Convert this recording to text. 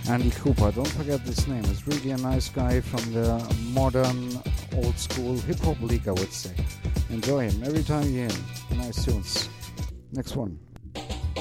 Andy Cooper, don't forget this name. He's really a nice guy from the modern, old school hip hop league, I would say. Enjoy him every time you hear him. Nice tunes. Next one.